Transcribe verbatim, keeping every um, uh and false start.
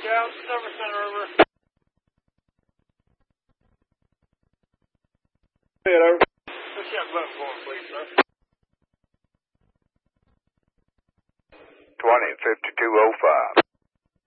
Yeah, Service Center, over. Hey, over. Push that button for him, please, sir. twenty fifty-two oh five.